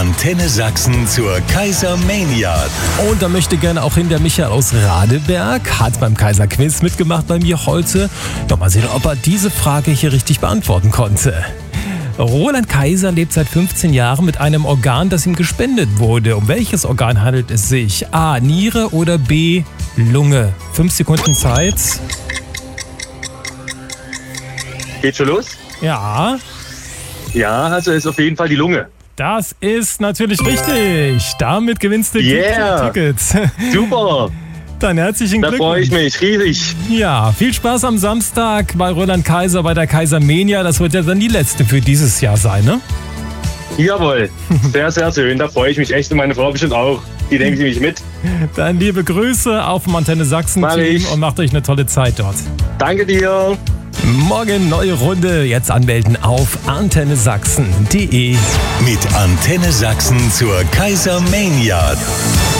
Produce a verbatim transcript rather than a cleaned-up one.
Antenne Sachsen zur Kaisermania. Und da möchte gerne auch hin der Michael aus Radeberg, hat beim Kaiser-Quiz mitgemacht bei mir heute. Ja, mal sehen, ob er diese Frage hier richtig beantworten konnte. Roland Kaiser lebt seit fünfzehn Jahren mit einem Organ, das ihm gespendet wurde. Um welches Organ handelt es sich? A. Niere oder B. Lunge? Fünf Sekunden Zeit. Geht schon los? Ja, Ja, also ist auf jeden Fall die Lunge. das ist natürlich richtig. Damit gewinnst du Yeah. Tickets. Super, Dann herzlichen da freue ich Glückwunsch. mich riesig. Ja, viel Spaß am Samstag bei Roland Kaiser bei der Kaisermania. Das wird ja dann die letzte für dieses Jahr sein, ne? Jawohl, sehr, sehr schön. Da freue ich mich echt und meine Frau bestimmt auch. Die denkt nämlich mit. Dann liebe Grüße auf dem Antenne Mach Sachsen-Team ich. und macht euch eine tolle Zeit dort. Danke dir. Morgen neue Runde. Jetzt anmelden auf antenne sachsen punkt de. Mit Antenne Sachsen zur Kaisermania.